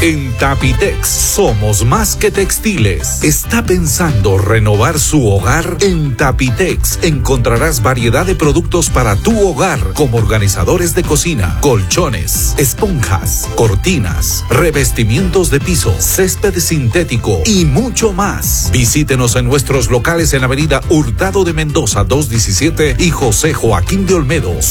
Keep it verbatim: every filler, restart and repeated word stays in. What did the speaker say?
En Tapitex somos más que textiles. ¿Está pensando renovar su hogar? En Tapitex encontrarás variedad de productos para tu hogar, como organizadores de cocina, colchones, esponjas, cortinas, revestimientos de piso, césped sintético y mucho más. Visítenos en nuestros locales en Avenida Hurtado de Mendoza doscientos diecisiete y José Joaquín de Olmedo.